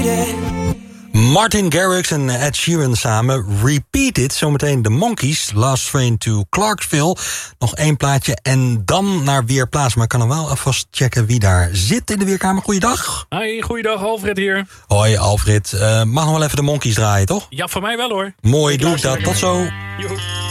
Martin Garrix en Ed Sheeran samen. Repeat It. Zometeen de Monkees. Last Train to Clarksville. Nog 1 plaatje en dan naar Weerplaats. Maar ik kan dan wel alvast checken wie daar zit in de Weerkamer. Goeiedag. Hoi, goeiedag, Alfred hier. Hoi Alfred. Mag nog wel even de Monkees draaien, toch? Ja, voor mij wel hoor. Mooi, doe ik dat. Tot zo. Joe.